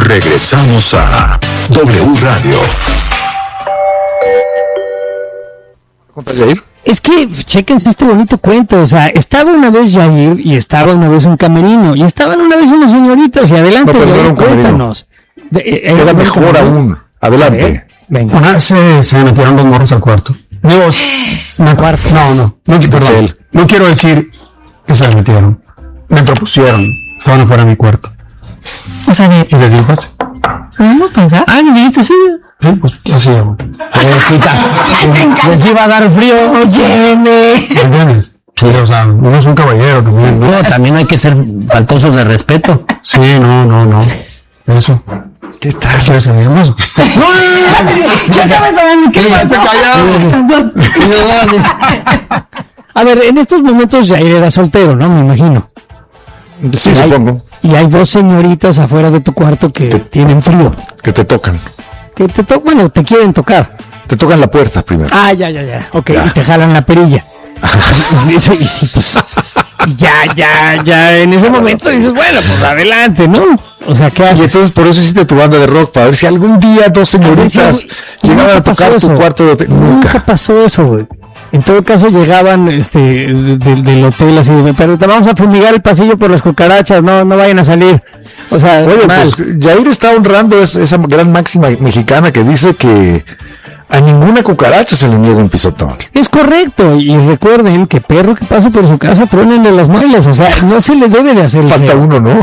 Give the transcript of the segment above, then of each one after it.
Regresamos a W Radio. Es que, chéquense este bonito cuento, o sea, estaba una vez Yair y estaba una vez un camerino, y estaban una vez unas señoritas, y adelante, no, Yair, cuéntanos. Era mejor aún, adelante. Venga. Una vez se metieron dos morros al cuarto. Dios, ¿Un cuarto? No, perdón. No quiero decir que se metieron. Me propusieron, estaban afuera de mi cuarto. O sea, Y les dijo así. ¿podemos pensar? Ah, ¿dijiste así? Sí, pues, ¿qué hacía, güey? Les iba a dar frío, óyeme. ¿Me entiendes? Sí, o sea, uno es un caballero también, ¿no? No, también hay que ser faltosos de respeto. Sí, no. Eso. ¿Qué tal? ¿Quieres que digamos? Ya estaba esperando que A ver, en estos momentos Yair era soltero, ¿no? Me imagino. Sí, supongo. Y hay dos señoritas afuera de tu cuarto que tienen frío. Que te tocan. Que bueno, te quieren tocar. Te tocan la puerta primero. Ah, ya. Ok, y te jalan la perilla. Eso, y sí, pues. Ya. En ese momento dices, bueno, pues adelante, ¿no? O sea, ¿qué haces? Y entonces por eso hiciste tu banda de rock, para ver si algún día dos señoritas llegaban a tocar tu cuarto de hotel. Nunca pasó eso, güey. En todo caso llegaban del hotel así, pero te vamos a fumigar el pasillo por las cucarachas, no vayan a salir. O sea, oye, mal. pues Yair está honrando esa gran máxima mexicana que dice que a ninguna cucaracha se le niega un pisotón. Es correcto, y recuerden que perro que pase por su casa, truénenle las muelas, o sea, no se le debe de hacer. Falta uno, ¿no?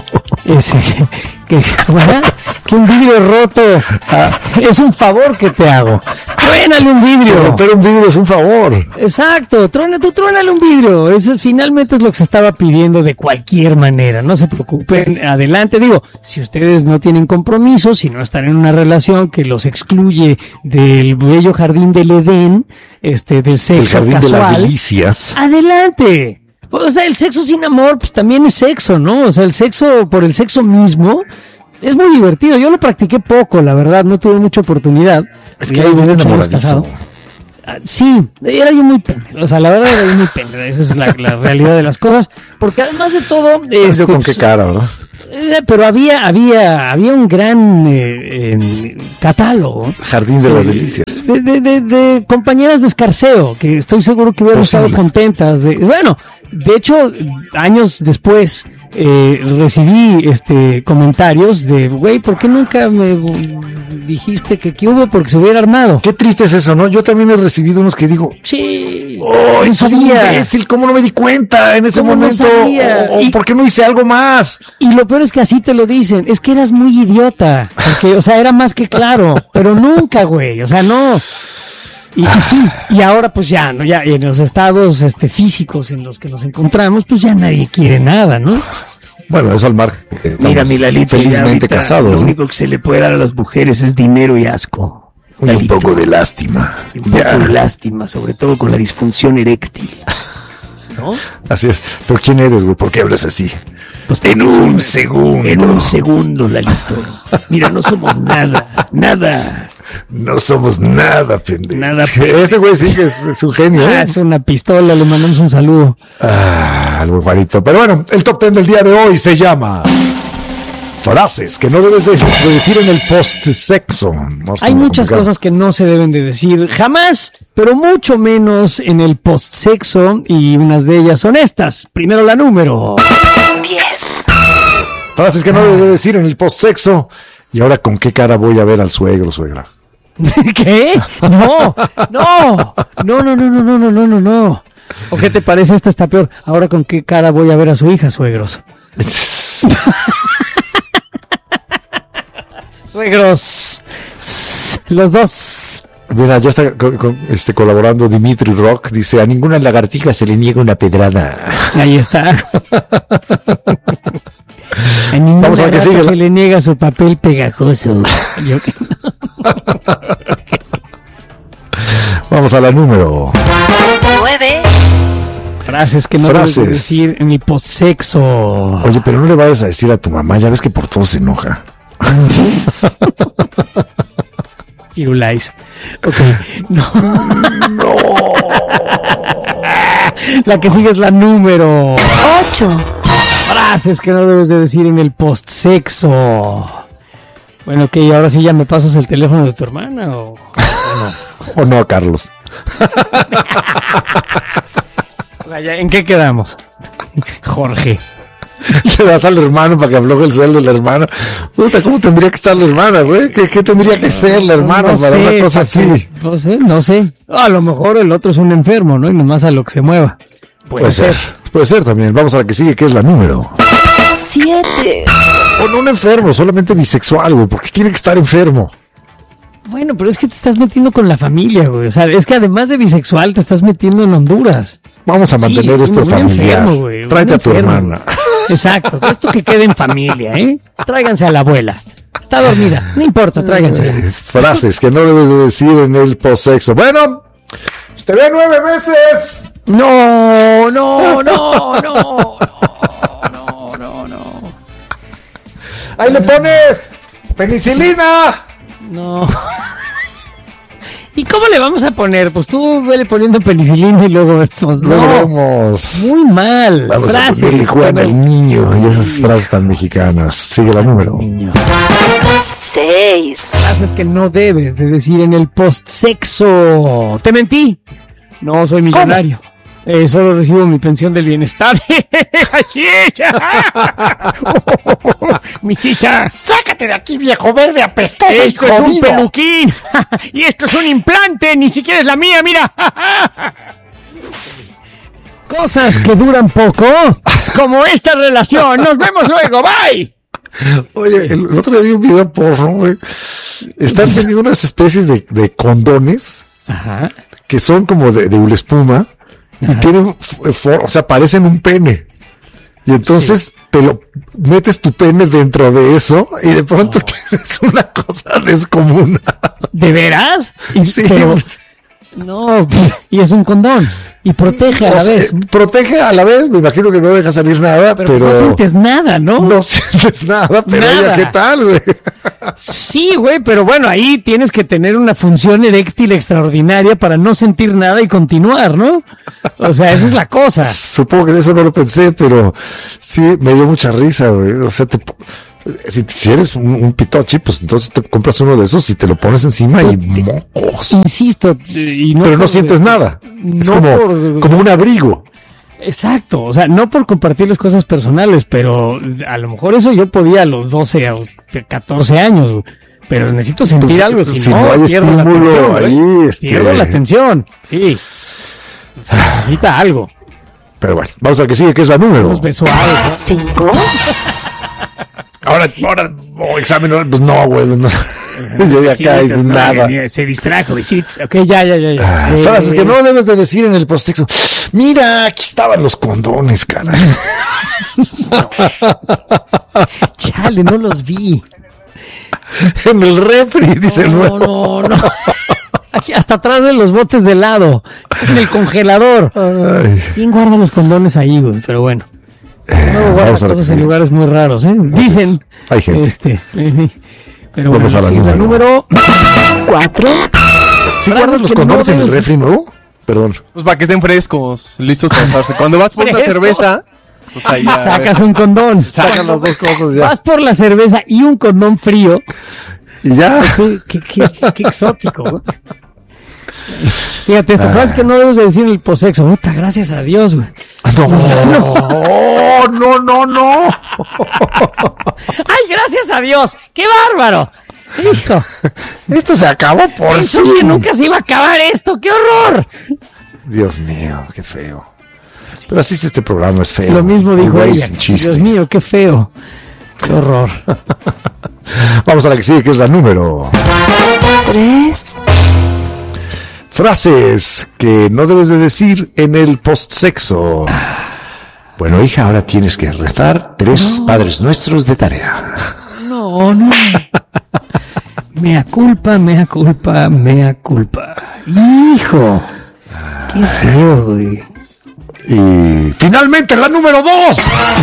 Que un vidrio roto es un favor que te hago. Truénale un vidrio. Romper un vidrio es un favor. Exacto, truénale un vidrio. Eso finalmente es lo que se estaba pidiendo de cualquier manera. No se preocupen, adelante. Digo, si ustedes no tienen compromiso, si no están en una relación que los excluye del bello jardín del Edén, del sexo el jardín casual, de las delicias. Adelante. O sea, el sexo sin amor, pues también es sexo, ¿no? O sea, el sexo por el sexo mismo es muy divertido. Yo lo practiqué poco, la verdad, no tuve mucha oportunidad. Es que hay un enamoradizo. Sí, era yo muy pendejo. O sea, la verdad era yo muy pendejo. Esa es la realidad de las cosas. Porque además de todo... ¿Con qué cara, verdad? Pero había un gran catálogo. Jardín de las delicias. De compañeras de escarceo, que estoy seguro que hubieran estado contentas. Bueno, de hecho, años después recibí comentarios de, güey, ¿por qué nunca me dijiste que hubo porque se hubiera armado? Qué triste es eso, ¿no? Yo también he recibido unos que digo, sí, no sabía, imbécil, ¿cómo no me di cuenta en ese momento? No ¿por qué no hice algo más? Y lo peor es que así te lo dicen, es que eras muy idiota, porque, o sea, era más que claro, pero nunca, güey, o sea, no. Y sí, y ahora pues ya en los estados físicos en los que nos encontramos, pues ya nadie quiere nada, ¿no? Bueno, eso al margen. Mira, mi Lalito, felizmente casados. Lo único que se le puede dar a las mujeres es dinero y asco. Un poco de lástima. Un poco de lástima, sobre todo con la disfunción eréctil. ¿No? Así es. ¿Pero quién eres, güey? ¿Por qué hablas así? Pues en un segundo. En un segundo, Lalito. Mira, no somos nada. No somos nada, pendejo. Nada. Ese güey sí que es un genio. Es una pistola, le mandamos un saludo. Algo igualito. Pero bueno, el top 10 del día de hoy se llama frases que no debes de decir en el post-sexo. Hay muchas cosas que no se deben de decir jamás, pero mucho menos en el post-sexo, y unas de ellas son estas. Primero la número 10. Frases que no debes de decir en el post-sexo. ¿Y ahora con qué cara voy a ver al suegro, suegra? ¿Qué? No. ¿O qué te parece? Esta está peor. ¿Ahora con qué cara voy a ver a su hija, suegros? Suegros. Los dos. Mira, ya está colaborando Dimitri Rock. Dice, a ninguna lagartija se le niega una pedrada. Ahí está. A ninguna Vamos a ver qué sigue. Se le niega su papel pegajoso. Vamos a la número 9. Frases que no debes decir en el postsexo. Oye, pero no le vayas a decir a tu mamá, ya ves que por todo se enoja. Firulais. Ok. No. La que sigue es la número 8. Frases que no debes de decir en el postsexo. Bueno, ok, ahora sí ya me pasas el teléfono de tu hermana o no. ¿O no, Carlos? O sea, ¿en qué quedamos? Jorge. Le das al hermano para que afloje el sueldo del hermano. Puta, ¿cómo tendría que estar la hermana, güey? ¿Qué tendría que ser la hermana para una cosa así? No sé. A lo mejor el otro es un enfermo, ¿no? Y nomás a lo que se mueva. Puede ser también. Vamos a la que sigue, que es la número 7. O no un enfermo, solamente bisexual, güey. ¿Por qué tiene que estar enfermo? Bueno, pero es que te estás metiendo con la familia, güey. O sea, es que además de bisexual te estás metiendo en Honduras. Vamos a mantener esto familiar. Enfermo, güey, tráete a tu hermana. Exacto. Esto que quede en familia, ¿eh? Tráiganse a la abuela. Está dormida. No importa, tráigansela. Frases que no debes de decir en el posexo. Bueno, te ve 9 meses. No. Ahí le pones penicilina. No. ¿Y cómo le vamos a poner? Pues tú vele poniendo penicilina y luego vemos. Lo No, vemos. muy mal. Vamos Frases. a ponerle Juan el niño y esas frases tan mexicanas. Sigue la número. 6. Frases que no debes de decir en el postsexo. Te mentí. No soy millonario. Solo recibo mi pensión del bienestar. Mijita. Sácate de aquí, viejo verde apestoso. Esto es un peluquín. Y esto es un implante. Ni siquiera es la mía, mira. Cosas que duran poco, como esta relación. Nos vemos luego. Bye. Oye, el otro día vi un video porno, güey. Están vendiendo unas especies de condones. Ajá. Que son como de espuma. Y tienen, o sea, parecen un pene. Y entonces te lo metes tu pene dentro de eso y de pronto tienes una cosa descomunal. ¿De veras? Sí. Pero, no, y es un condón. Y protege a la vez. Protege a la vez, me imagino que no deja salir nada, pero no sientes nada, ¿no? No sientes nada, pero Nada. oye, ¿qué tal, güey? Sí, güey, pero bueno, ahí tienes que tener una función eréctil extraordinaria para no sentir nada y continuar, ¿no? O sea, esa es la cosa. Supongo que eso no lo pensé, pero sí, me dio mucha risa, güey. O sea, si eres un pitochi, pues entonces te compras uno de esos y te lo pones encima y mocos. Insisto, y no Pero no por- sientes nada. Es no como un abrigo. Exacto, o sea, no por compartirles cosas personales, pero a lo mejor eso yo podía a los 12 o 14 años, güey. Pero necesito sentir Pues, algo, si si no hay pierdo la estímulo atención, güey. ahí, Pierdo la atención, sí. Se necesita algo. Pero bueno, vamos a la que sigue, que es la número. Unos besos algo. 5. Ahora, examen, pues no, güey. No. Llegué acá y nada. Se distrajo, visites. Ok, ya. Frases que no debes de decir en el postsexo. Mira, aquí estaban los condones, cara. Chale, no los vi. En el refri, dice el nuevo. No. Aquí hasta atrás de los botes de helado, en el congelador. Ay. ¿Quién guarda los condones ahí, güey? Pero bueno. No guarda vamos a la cosas que en sigue. lugares muy raros, ¿eh? Dicen. hay gente. Pero bueno, Vamos a la sí, es la número 4. ¿Sí guardas los que no condones en el debes- refri, no? Perdón. Pues para que estén frescos, listos para usarse. Cuando vas por una Frescos. cerveza, pues ahí ya sacas un condón. Sacan las dos cosas ya. Vas por la cerveza y un condón frío. Y ya. Qué exótico, güey. Fíjate, esta frase que no debes de decir en el posexo. Puta, gracias a Dios, güey. No. ¡Ay, gracias a Dios! ¡Qué bárbaro! Hijo, Esto se acabó por pensé que fin. nunca se iba a acabar esto. ¡Qué horror! Dios mío, qué feo. Pero así es este programa, es feo. Lo mismo dijo Güey, ella. sin chiste. Dios mío, qué feo. Qué horror. Vamos a la que sigue, que es la número. 3. Frases que no debes de decir en el postsexo. Bueno, hija, ahora tienes que rezar 3 Padres Nuestros de tarea. No. Mea culpa. Hijo. Qué feo, güey. Y finalmente la número 2.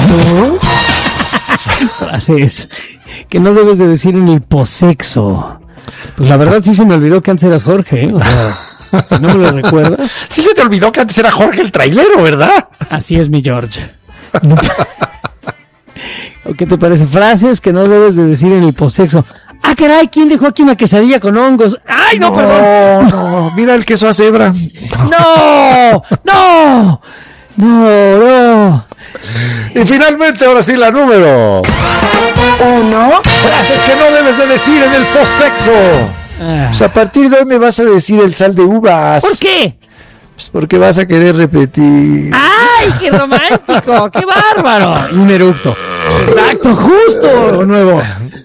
Frases que no debes de decir en el posexo. Pues la verdad sí se me olvidó que antes eras Jorge, ¿eh? O sea, si no me lo recuerdas. Sí se te olvidó que antes era Jorge el trailero, ¿verdad? Así es mi George. ¿O qué te parece? Frases que no debes de decir en el posexo. Ah, caray, ¿quién dejó aquí una quesadilla con hongos? ¡Ay, no, perdón! No, mira el queso a cebra. ¡No! ¡No! ¡No, no! Y finalmente, ahora sí, la número 1, frases que no debes de decir en el post-sexo. Pues a partir de hoy me vas a decir el sal de uvas. ¿Por qué? Pues porque vas a querer repetir. ¡Ay, qué romántico! ¡Qué bárbaro! Un eructo. Exacto, justo. Nuevo.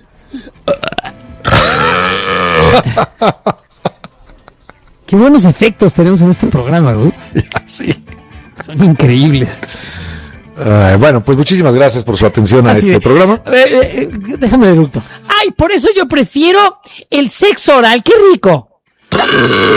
Qué buenos efectos tenemos en este programa, güey. Sí. Son increíbles. Bueno, pues muchísimas gracias por su atención a Así este de- programa. Déjame el eructo. ¡Ay, por eso yo prefiero el sexo oral! ¡Qué rico!